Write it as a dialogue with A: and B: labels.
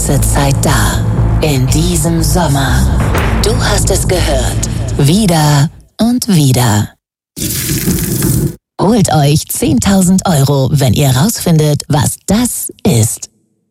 A: ganze Zeit da. In diesem Sommer. Du hast es gehört. Wieder und wieder. Holt euch 10.000 €, wenn ihr rausfindet, was das ist.